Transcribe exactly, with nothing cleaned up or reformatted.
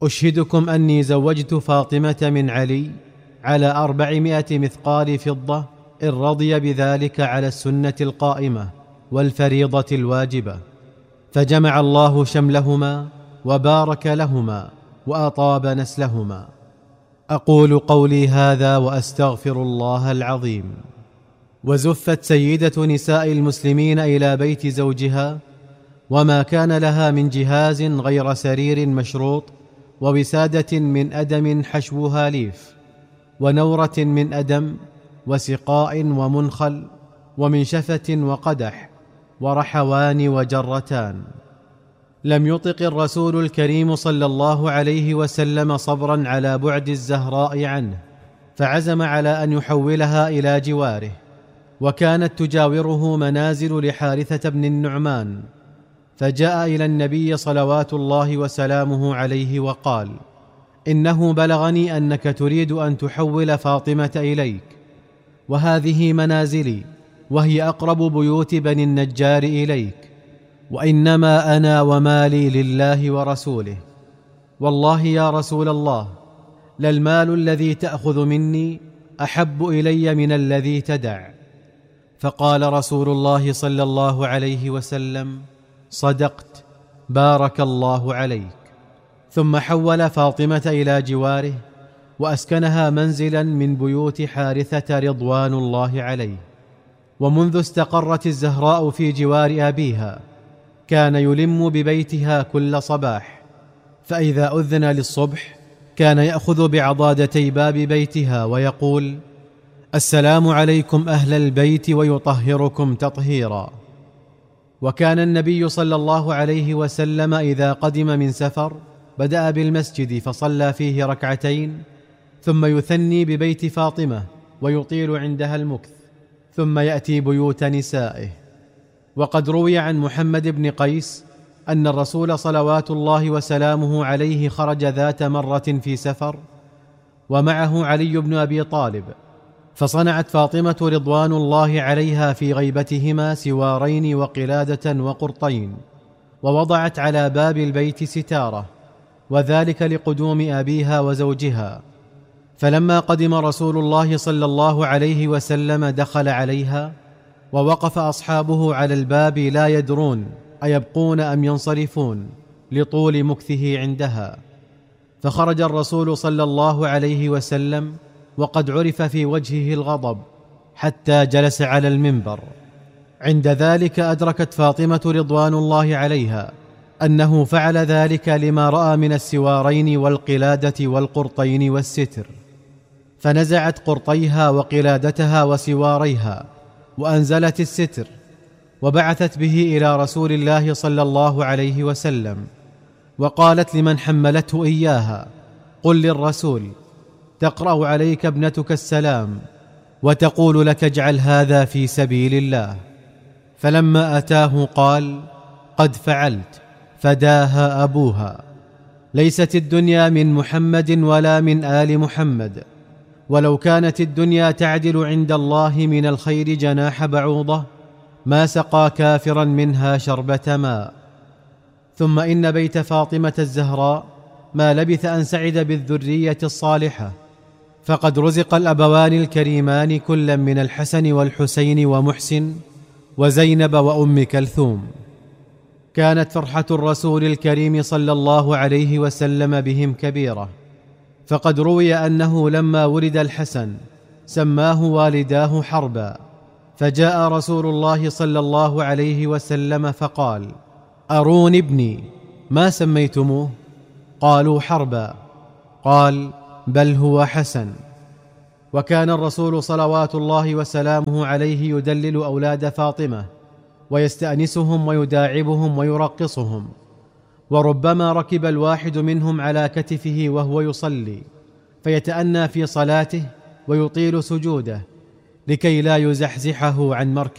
أشهدكم أني زوجت فاطمة من علي على أربعمائة مثقال فضة إن رضي بذلك على السنة القائمة والفريضة الواجبة. فجمع الله شملهما وبارك لهما وأطاب نسلهما. أقول قولي هذا وأستغفر الله العظيم. وزفت سيدة نساء المسلمين إلى بيت زوجها، وما كان لها من جهاز غير سرير مشروط، ووسادة من أدم حشوها ليف، ونورة من أدم، وسقاء ومنخل، ومنشفة وقدح، ورحوان وجرتان. لم يطق الرسول الكريم صلى الله عليه وسلم صبرا على بعد الزهراء عنه، فعزم على أن يحولها إلى جواره. وكانت تجاوره منازل لحارثة بن النعمان، فجاء إلى النبي صلوات الله وسلامه عليه وقال: إنه بلغني أنك تريد أن تحول فاطمة إليك، وهذه منازلي، وهي أقرب بيوت بني النجار إليك، وإنما أنا ومالي لله ورسوله. والله يا رسول الله، للمال الذي تأخذ مني أحب إلي من الذي تدع. فقال رسول الله صلى الله عليه وسلم: صدقت، بارك الله عليك. ثم حول فاطمة إلى جواره، وأسكنها منزلا من بيوت حارثة رضوان الله عليه. ومنذ استقرت الزهراء في جوار أبيها، كان يلم ببيتها كل صباح، فإذا أذن للصبح كان يأخذ بعضادتي باب بيتها ويقول: السلام عليكم أهل البيت، ويطهركم تطهيرا. وكان النبي صلى الله عليه وسلم إذا قدم من سفر بدأ بالمسجد فصلى فيه ركعتين، ثم يثني ببيت فاطمة ويطيل عندها المكث، ثم يأتي بيوت نسائه. وقد روي عن محمد بن قيس أن الرسول صلوات الله وسلامه عليه خرج ذات مرة في سفر، ومعه علي بن أبي طالب، فصنعت فاطمة رضوان الله عليها في غيبتهما سوارين وقلادة وقرطين، ووضعت على باب البيت ستارة، وذلك لقدوم أبيها وزوجها. فلما قدم رسول الله صلى الله عليه وسلم دخل عليها، ووقف أصحابه على الباب لا يدرون أيبقون أم ينصرفون لطول مكثه عندها. فخرج الرسول صلى الله عليه وسلم وقد عرف في وجهه الغضب، حتى جلس على المنبر. عند ذلك أدركت فاطمة رضوان الله عليها أنه فعل ذلك لما رأى من السوارين والقلادة والقرطين والستر، فنزعت قرطيها وقلادتها وسواريها، وأنزلت الستر، وبعثت به إلى رسول الله صلى الله عليه وسلم، وقالت لمن حملته إياها: قل للرسول: تقرأ عليك ابنتك السلام، وتقول لك اجعل هذا في سبيل الله. فلما أتاه قال: قد فعلت، فداها أبوها. ليست الدنيا من محمد ولا من آل محمد، ولو كانت الدنيا تعدل عند الله من الخير جناح بعوضة ما سقى كافرا منها شربة ماء. ثم إن بيت فاطمة الزهراء ما لبث أن سعد بالذرية الصالحة، فقد رزق الأبوان الكريمان كلا من الحسن والحسين ومحسن وزينب وأم كلثوم. كانت فرحة الرسول الكريم صلى الله عليه وسلم بهم كبيرة، فقد روي أنه لما ولد الحسن سماه والداه حربا، فجاء رسول الله صلى الله عليه وسلم فقال: أرون ابني، ما سميتموه؟ قالوا حربا. قال: بل هو حسن. وكان الرسول صلوات الله وسلامه عليه يدلل أولاد فاطمة، ويستأنسهم ويداعبهم ويرقصهم، وربما ركب الواحد منهم على كتفه وهو يصلي، فيتأنى في صلاته ويطيل سجوده لكي لا يزحزحه عن مركبه.